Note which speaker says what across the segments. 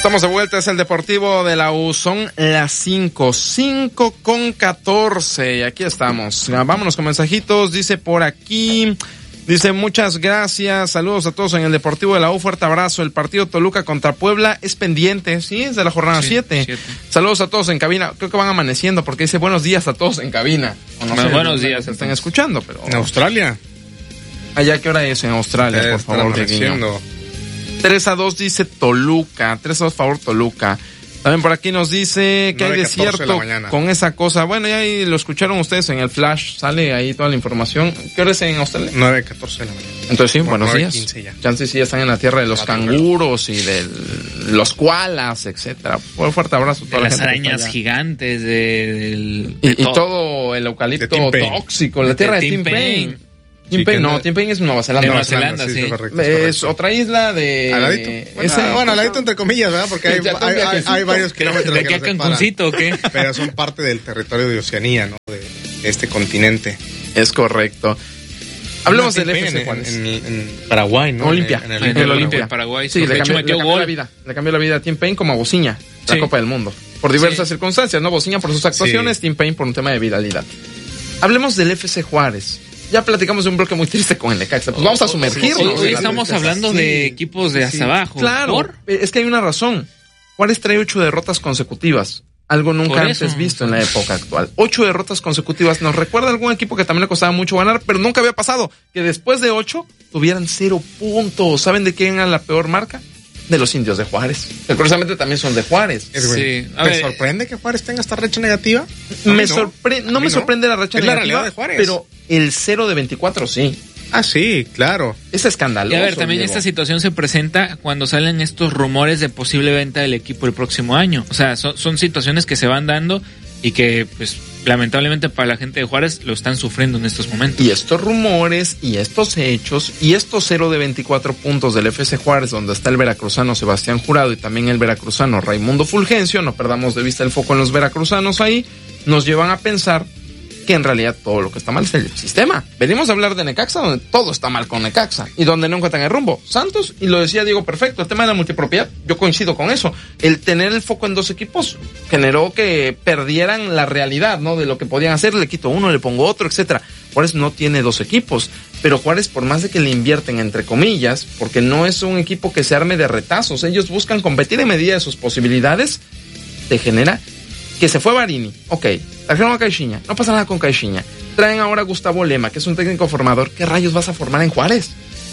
Speaker 1: Estamos de vuelta, es el Deportivo de la U, son las 5:14 y aquí estamos. Vámonos con mensajitos, dice por aquí, dice muchas gracias, saludos a todos en el Deportivo de la U, fuerte abrazo, el partido Toluca contra Puebla es pendiente, sí, es de la jornada 7. Saludos a todos en cabina, creo que van amaneciendo porque dice buenos días a todos en cabina. No sé,
Speaker 2: buenos días.
Speaker 1: Se están escuchando, pero...
Speaker 3: ¿En Australia?
Speaker 1: Allá, ¿qué hora es en Australia, por favor? 3-2 dice Toluca, 3-2 favor Toluca. También por aquí nos dice que hay desierto con esa cosa. Bueno, ya ahí lo escucharon ustedes en el flash, sale ahí toda la información. ¿Qué hora es en Australia?
Speaker 3: 9:14 de la mañana.
Speaker 1: Entonces sí, buenos días.
Speaker 3: 9:15 ya.
Speaker 1: Chances sí ya están en la tierra de los canguros y de los koalas, etcétera. Un fuerte abrazo a toda la gente.
Speaker 2: Las arañas gigantes
Speaker 1: y todo el eucalipto tóxico, la tierra de Tim Payne. Tim Payne es Nueva Zelanda.
Speaker 2: Nueva Zelanda, sí.
Speaker 1: Es otra isla de...
Speaker 3: ¿Aladito? Bueno, aladito entre comillas, ¿verdad? Porque hay varios kilómetros.
Speaker 2: ¿De aquí a Cancuncito o qué?
Speaker 3: Pero son parte del territorio de Oceanía, ¿no? De este continente.
Speaker 1: Es correcto. Hablemos del FC Juárez.
Speaker 3: En Paraguay, ¿no?
Speaker 1: Olimpia.
Speaker 2: En el Olimpia de Paraguay.
Speaker 1: Sí, le cambió la vida a Tim Payne como a Bociña, la Copa del Mundo. Por diversas circunstancias, ¿no? Bociña por sus actuaciones, Tim Payne por un tema de viralidad. Hablemos del FC Juárez. Ya platicamos de un bloque muy triste con el Necaxa. Pues vamos a sumergirnos.
Speaker 2: Hoy estamos hablando de equipos de hasta abajo.
Speaker 1: Claro, es que hay una razón. Juárez trae 8 derrotas consecutivas. Algo nunca antes visto en la época actual. 8 derrotas consecutivas. Nos recuerda a algún equipo que también le costaba mucho ganar, pero nunca había pasado que después de 8 tuvieran 0 puntos. ¿Saben de quién era la peor marca? De los Indios de Juárez. Que curiosamente también son de Juárez.
Speaker 3: Sí. ¿Te sorprende que Juárez tenga esta racha negativa?
Speaker 1: No me sorprende la racha negativa,
Speaker 3: la realidad de Juárez.
Speaker 1: Pero el 0 de 24 sí.
Speaker 3: Ah, sí, claro.
Speaker 1: Es escandaloso.
Speaker 2: Y a ver, también esta situación se presenta cuando salen estos rumores de posible venta del equipo el próximo año. O sea, son situaciones que se van dando y que, pues, lamentablemente para la gente de Juárez lo están sufriendo en estos momentos.
Speaker 1: Y estos rumores y estos hechos y estos 0 de 24 puntos del FC Juárez, donde está el veracruzano Sebastián Jurado y también el veracruzano Raimundo Fulgencio, no perdamos de vista el foco en los veracruzanos ahí, nos llevan a pensar que en realidad todo lo que está mal es el sistema. Venimos a hablar de Necaxa, donde todo está mal con Necaxa y donde no encuentran el rumbo. Santos, y lo decía Diego perfecto, el tema de la multipropiedad, yo coincido con eso. El tener el foco en 2 equipos generó que perdieran la realidad, ¿no? De lo que podían hacer, le quito uno, le pongo otro, etcétera. Juárez no tiene 2 equipos, pero Juárez, por más de que le invierten entre comillas, porque no es un equipo que se arme de retazos, ellos buscan competir en medida de sus posibilidades, te genera que se fue Varini, trajeron a Caixinha, no pasa nada con Caixinha, traen ahora a Gustavo Lema, que es un técnico formador, ¿qué rayos vas a formar en Juárez?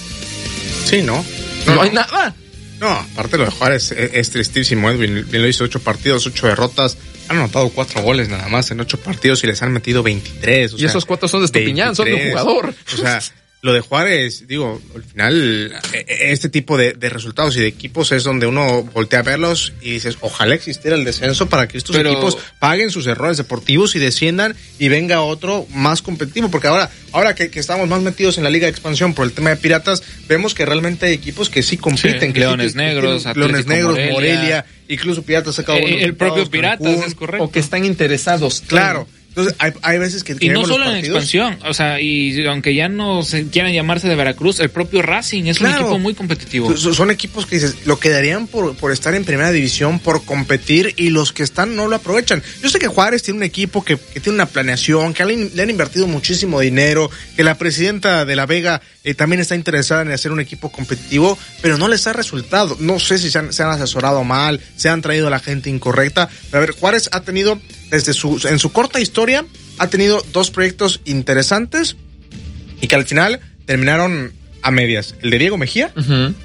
Speaker 3: Sí, no
Speaker 1: hay nada.
Speaker 3: No, aparte lo de Juárez es tristísimo, Edwin, bien lo hizo, 8 partidos, 8 derrotas, han anotado 4 goles nada más en 8 partidos y les han metido 23.
Speaker 1: Y esos 4 son de Estupiñán, son de un jugador.
Speaker 3: O sea, lo de Juárez, digo, al final, este tipo de resultados y de equipos es donde uno voltea a verlos y dices, ojalá existiera el descenso para que estos equipos paguen sus errores deportivos y desciendan y venga otro más competitivo, porque ahora que estamos más metidos en la Liga de Expansión por el tema de Piratas, vemos que realmente hay equipos que sí compiten.
Speaker 2: Que Leones Negros,
Speaker 3: Morelia, incluso Piratas ha sacado
Speaker 2: el propio Piratas, Cancún, es correcto.
Speaker 1: O que están interesados.
Speaker 3: Claro. Entonces, hay veces que...
Speaker 2: Y no solo en expansión, o sea, y aunque ya no se quieran llamarse de Veracruz, el propio Racing es un equipo muy competitivo.
Speaker 3: Son equipos que dices, lo quedarían por estar en primera división, por competir, y los que están no lo aprovechan. Yo sé que Juárez tiene un equipo que tiene una planeación, que le han invertido muchísimo dinero, que la presidenta de La Vega también está interesada en hacer un equipo competitivo, pero no les ha resultado. No sé si se han asesorado mal, se han traído a la gente incorrecta. Pero a ver, Juárez ha tenido... en su corta historia, ha tenido 2 proyectos interesantes y que al final terminaron a medias. El de Diego Mejía,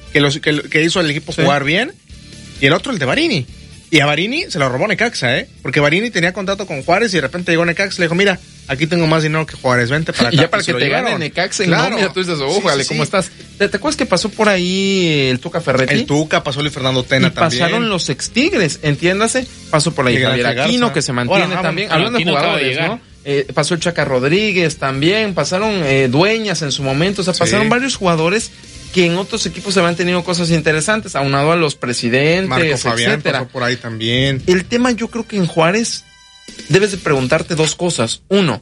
Speaker 3: que hizo al equipo jugar bien, y el otro, el de Varini. Y a Varini se lo robó Necaxa, porque Varini tenía contrato con Juárez y de repente llegó Necaxa y le dijo, mira, aquí tengo más dinero que Juárez, vente para acá.
Speaker 1: Y ya para que te gane Necaxa en nómina, tú dices, ¿cómo estás? ¿Te acuerdas que pasó por ahí el Tuca Ferretti?
Speaker 3: El Tuca, pasó el Fernando Tena también.
Speaker 1: Pasaron los ex-Tigres, entiéndase. Pasó por ahí Javier Aquino, que se mantiene también. Hablando de jugadores, ¿no? Pasó el Chaca Rodríguez también. Pasaron Dueñas en su momento. O sea, pasaron varios jugadores que en otros equipos se habían tenido cosas interesantes, aunado a los presidentes,
Speaker 3: Marco Fabián
Speaker 1: etcétera.
Speaker 3: Pasó por ahí también.
Speaker 1: El tema, yo creo que en Juárez debes de preguntarte 2 cosas. 1,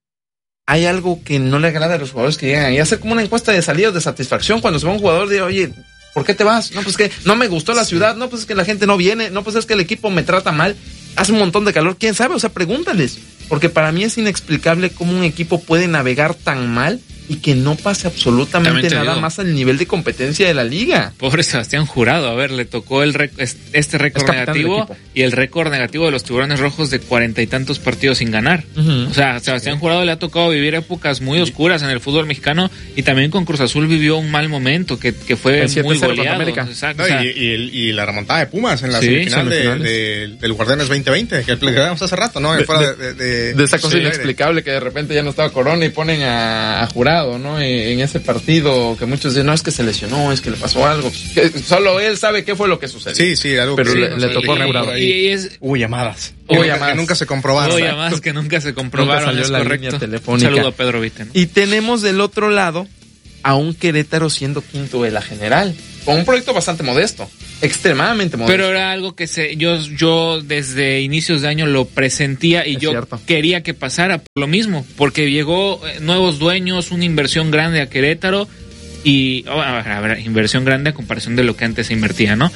Speaker 1: hay algo que no le agrada a los jugadores que llegan y hacer como una encuesta de salidas de satisfacción cuando se va un jugador de, oye, ¿Por qué te vas? No, pues que no me gustó la ciudad, no, pues es que la gente no viene, no, pues es que el equipo me trata mal, hace un montón de calor, ¿quién sabe? O sea, pregúntales, porque para mí es inexplicable cómo un equipo puede navegar tan mal y que no pase absolutamente nada más al nivel de competencia de la liga.
Speaker 2: Pobre Sebastián Jurado, a ver, le tocó este récord negativo y el récord negativo de los Tiburones Rojos de 40 y tantos partidos sin ganar. O sea, a Sebastián Jurado le ha tocado vivir épocas muy oscuras en el fútbol mexicano y también con Cruz Azul vivió un mal momento que fue muy goleado.
Speaker 3: Exacto, no, y la remontada de Pumas en la semifinal del Guardianes 2020, que le quedamos hace rato, ¿no?
Speaker 1: De esa cosa inexplicable que de repente ya no estaba Corona y ponen a Jurado, ¿no? En ese partido que muchos dicen, no, es que se lesionó, es que le pasó algo. Que solo él sabe qué fue lo que sucedió.
Speaker 3: Sí, algo.
Speaker 1: Pero le tocó a Jurado.
Speaker 3: Hubo llamadas. Que nunca se comprobaron.
Speaker 2: Hubo llamadas que nunca se comprobaron.
Speaker 1: Nunca salió la línea telefónica.
Speaker 2: Un saludo a Pedro Viten.
Speaker 1: Y tenemos del otro lado a un Querétaro siendo quinto de la general, con un proyecto bastante modesto, extremadamente modesto.
Speaker 2: Pero era algo que yo desde inicios de año lo presentía y yo quería que pasara por lo mismo, porque llegó nuevos dueños, una inversión grande a Querétaro y inversión grande a comparación de lo que antes se invertía, ¿no?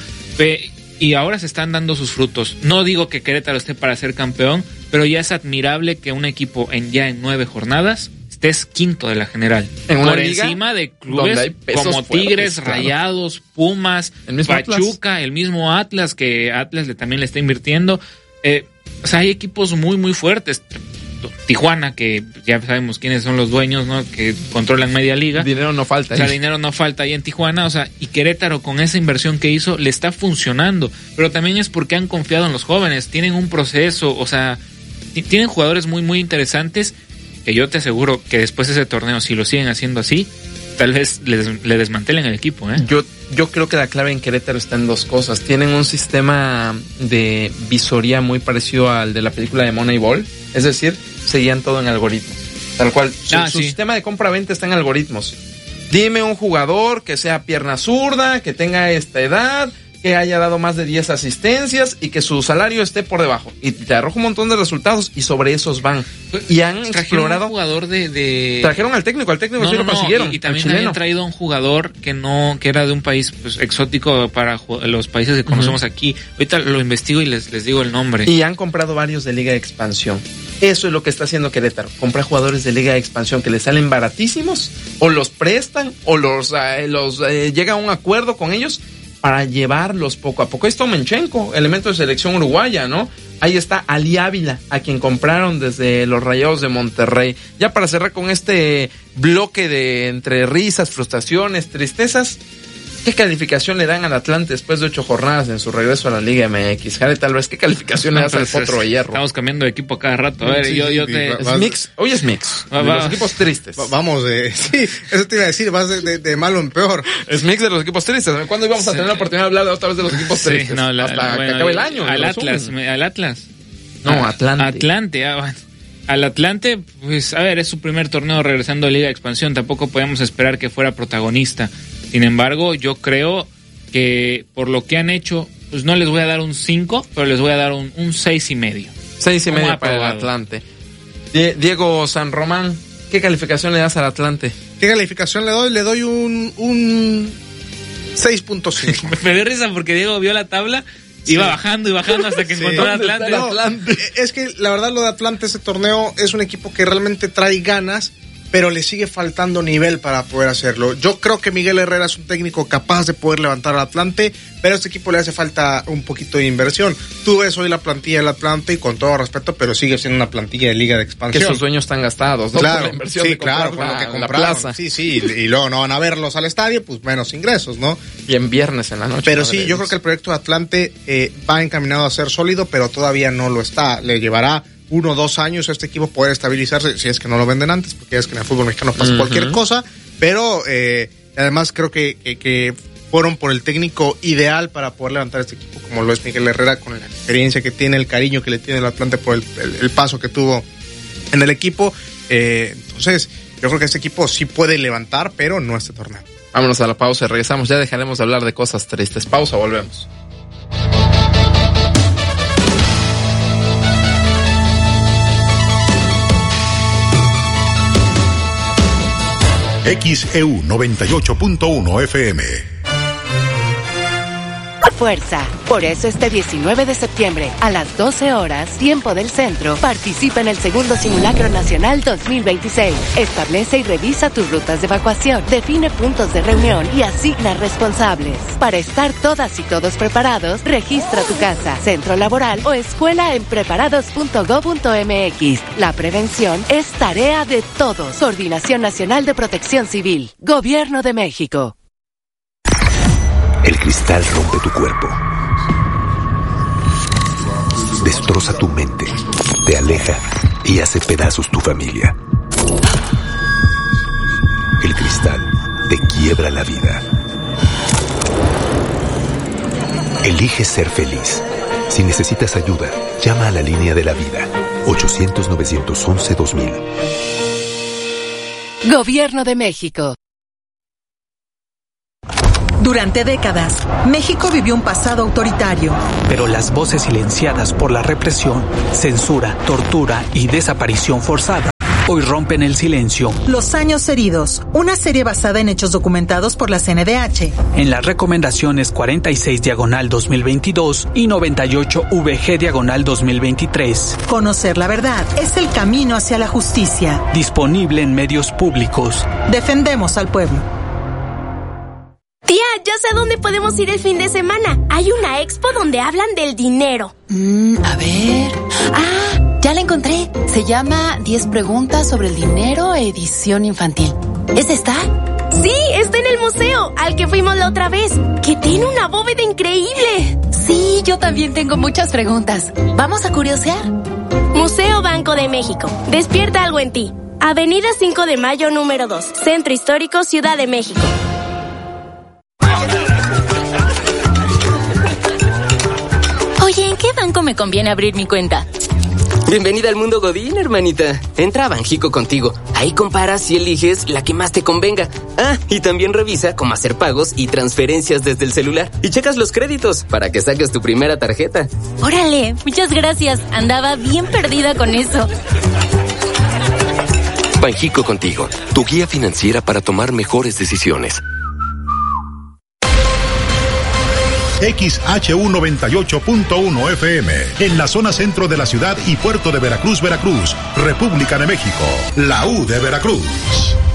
Speaker 2: Y ahora se están dando sus frutos. No digo que Querétaro esté para ser campeón, pero ya es admirable que un equipo en 9 jornadas es quinto de la general, por encima de clubes como Tigres, fuertes, Rayados, Pumas, Pachuca, Atlas. El mismo Atlas, que Atlas también le está invirtiendo. O sea, hay equipos muy muy fuertes. Tijuana, que ya sabemos quiénes son los dueños, ¿no? Que controlan media liga.
Speaker 1: Dinero no falta.
Speaker 2: O sea, dinero no falta ahí en Tijuana. O sea, y Querétaro con esa inversión que hizo le está funcionando. Pero también es porque han confiado en los jóvenes. Tienen un proceso, o sea, tienen jugadores muy muy interesantes. Que yo te aseguro que después de ese torneo, si lo siguen haciendo así, tal vez le desmantelen el equipo, ¿eh?
Speaker 1: Yo creo que la clave en Querétaro está en dos cosas. Tienen un sistema de visoría muy parecido al de la película de Moneyball. Es decir, seguían todo en algoritmos. Tal cual. Su sistema de compra-venta está en algoritmos. Dime un jugador que sea pierna zurda, que tenga esta edad, que haya dado más de 10 asistencias y que su salario esté por debajo. Y te arroja un montón de resultados y sobre esos van. Y han explorado.
Speaker 2: Un jugador
Speaker 1: Trajeron al técnico sí lo consiguieron.
Speaker 2: Y también habían traído a un jugador que era de un país pues, exótico para los países que conocemos aquí. Ahorita lo investigo y les digo el nombre.
Speaker 1: Y han comprado varios de Liga de Expansión. Eso es lo que está haciendo Querétaro. Compra jugadores de Liga de Expansión que les salen baratísimos, o los prestan, o los llega a un acuerdo con ellos para llevarlos poco a poco. Ahí está Menchenko, elemento de selección uruguaya, ¿no? Ahí está Ali Ávila, a quien compraron desde los Rayados de Monterrey. Ya para cerrar con este bloque de entre risas, frustraciones, tristezas, ¿qué calificación le dan al Atlante después de 8 jornadas en su regreso a la Liga MX? Jare, tal vez, ¿qué calificación le das al Potro de Hierro?
Speaker 2: Estamos cambiando de equipo cada rato. A ver,
Speaker 1: ¿Es mix? Hoy es mix. De los equipos tristes.
Speaker 3: Vamos sí, eso te iba a decir, vas de malo en peor.
Speaker 1: Es mix de los equipos tristes. ¿Cuándo íbamos a tener la oportunidad de hablar otra vez de los equipos tristes?
Speaker 2: No,
Speaker 1: hasta que acabe el año.
Speaker 2: Al Atlas.
Speaker 1: No, Atlante.
Speaker 2: Bueno. Al Atlante, pues, a ver, es su primer torneo regresando a Liga de Expansión. Tampoco podíamos esperar que fuera protagonista. Sin embargo, yo creo que por lo que han hecho, pues no les voy a dar un 5, pero les voy a dar un 6.5.
Speaker 1: 6.5 para el Atlante. Diego San Román, ¿qué calificación le das al Atlante?
Speaker 3: ¿Qué calificación le doy? Le doy un 6.5.
Speaker 2: Me dio risa porque Diego vio la tabla, iba bajando y bajando hasta que encontró al Atlante.
Speaker 3: No, es que la verdad lo de Atlante, ese torneo, es un equipo que realmente trae ganas, pero le sigue faltando nivel para poder hacerlo. Yo creo que Miguel Herrera es un técnico capaz de poder levantar al Atlante, pero a este equipo le hace falta un poquito de inversión. Tú ves hoy la plantilla del Atlante y con todo respeto, pero sigue siendo una plantilla de Liga de Expansión.
Speaker 1: Que sus dueños están gastados, ¿no?
Speaker 3: Claro,
Speaker 1: por la inversión
Speaker 3: sí, claro, con lo que compraron. Sí, y luego no van a verlos al estadio, pues menos ingresos, ¿no?
Speaker 1: Y en viernes en la noche.
Speaker 3: Pero sí, yo creo que el proyecto de Atlante va encaminado a ser sólido, pero todavía no lo está. Le llevará 1 o 2 años a este equipo poder estabilizarse, si es que no lo venden antes, porque es que en el fútbol mexicano pasa cualquier cosa, pero además creo que fueron por el técnico ideal para poder levantar este equipo, como lo es Miguel Herrera, con la experiencia que tiene, el cariño que le tiene el Atlante por el paso que tuvo en el equipo. Entonces, yo creo que este equipo sí puede levantar, pero no este torneo.
Speaker 1: Vámonos a la pausa y regresamos, ya dejaremos de hablar de cosas tristes. Pausa, volvemos.
Speaker 4: XEU 98.1 FM. fuerza. Por eso este 19 de septiembre, a las 12 horas, tiempo del centro, participa en el segundo Simulacro Nacional 2026. Establece y revisa tus rutas de evacuación, define puntos de reunión y asigna responsables. Para estar todas y todos preparados, registra tu casa, centro laboral o escuela en preparados.go.mx. La prevención es tarea de todos. Coordinación Nacional de Protección Civil. Gobierno de México.
Speaker 5: El cristal rompe tu cuerpo. Destroza tu mente, te aleja y hace pedazos tu familia. El cristal te quiebra la vida. Elige ser feliz. Si necesitas ayuda, llama a la línea de la vida. 800-911-2000.
Speaker 4: Gobierno de México.
Speaker 6: Durante décadas, México vivió un pasado autoritario.
Speaker 7: Pero las voces silenciadas por la represión, censura, tortura y desaparición forzada hoy rompen el silencio.
Speaker 6: Los años heridos, una serie basada en hechos documentados por la CNDH.
Speaker 7: En las recomendaciones 46/2022 y 98/VG/2023.
Speaker 6: Conocer la verdad es el camino hacia la justicia.
Speaker 7: Disponible en medios públicos.
Speaker 6: Defendemos al pueblo.
Speaker 8: Tía, ya sé dónde podemos ir el fin de semana. Hay una expo donde hablan del dinero.
Speaker 9: A ver... ya la encontré. Se llama 10 preguntas sobre el dinero, edición infantil. ¿Es esta?
Speaker 8: Sí, está en el museo, al que fuimos la otra vez, que tiene una bóveda increíble.
Speaker 9: Sí, yo también tengo muchas preguntas. ¿Vamos a curiosear?
Speaker 8: Museo Banco de México. Despierta algo en ti. Avenida 5 de Mayo, número 2. Centro Histórico, Ciudad de México.
Speaker 9: Oye, ¿en qué banco me conviene abrir mi cuenta?
Speaker 10: Bienvenida al mundo Godín, hermanita. Entra a Banjico Contigo. Ahí comparas y eliges la que más te convenga. Y también revisa cómo hacer pagos y transferencias desde el celular. Y checas los créditos para que saques tu primera tarjeta.
Speaker 9: Órale, muchas gracias. Andaba bien perdida con eso.
Speaker 5: Banjico Contigo, tu guía financiera para tomar mejores decisiones.
Speaker 11: XHU 98.1 FM, en la zona centro de la ciudad y puerto de Veracruz, Veracruz, República de México, la U de Veracruz.